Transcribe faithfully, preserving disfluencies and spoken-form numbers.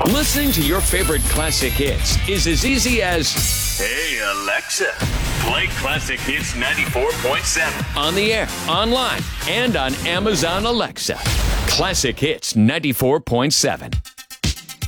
Listening to your favorite classic hits is as easy as, "Hey, Alexa, play Classic Hits ninety-four point seven." on the air, online, and on Amazon Alexa. Classic Hits ninety-four point seven.